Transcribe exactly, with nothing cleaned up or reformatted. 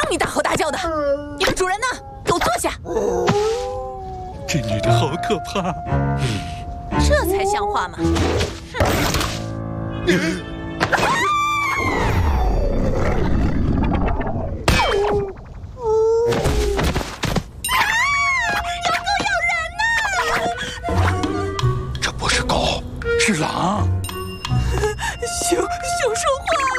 你大吼大叫的？你们主人呢？给我坐下！ 这女的好可怕！ 这才像话嘛！哼！ 这不是狗，是狼！ 熊熊说话。